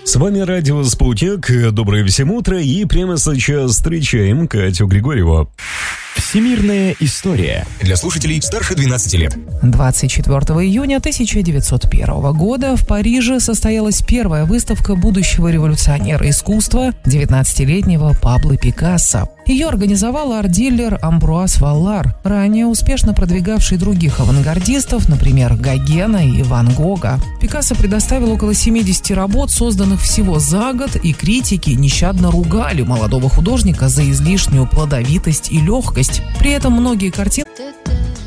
С вами радио «Спутник». Доброе всем утро. И прямо сейчас встречаем Катю Григорьеву. Всемирная история. Для слушателей старше 12 лет. 24 июня 1901 года в Париже состоялась первая выставка будущего революционера искусства 19-летнего Пабло Пикассо. Ее организовал арт-дилер Амбруаз Валлар, ранее успешно продвигавший других авангардистов, например, Гогена и Ван Гога. Пикассо предоставил около 70 работ, созданных всего за год, и критики нещадно ругали молодого художника за излишнюю плодовитость и легкость. При этом многие картины